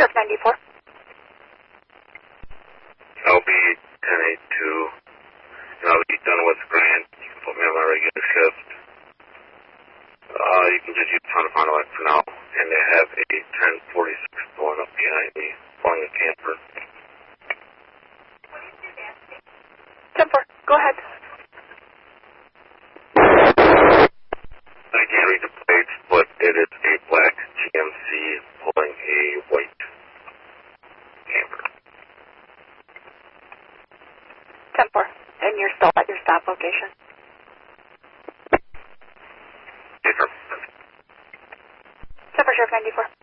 Sheriff 94. I'll be 1082. And I'll be done with Grant. You can put me on my regular shift. You can just use Town of Fond du Lac for now. And they have a 1046 going up behind me, following a camper. 10-4, go ahead. I can't read the plates, but it is a black GMC pulling a white camper. 10-4, and you're still at your stop location. Yes, sir. 10-4, Sheriff 94.